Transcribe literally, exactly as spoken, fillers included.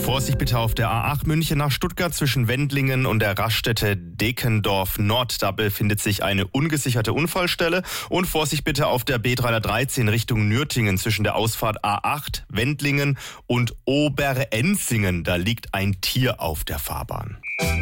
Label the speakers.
Speaker 1: Vorsicht bitte auf der A acht München nach Stuttgart zwischen Wendlingen und der Raststätte Dekendorf Nord. Da befindet sich eine ungesicherte Unfallstelle. Und Vorsicht bitte auf der B dreihundertdreizehn Richtung Nürtingen zwischen der Ausfahrt A acht, Wendlingen und Oberenzingen. Da liegt ein Tier auf der Fahrbahn.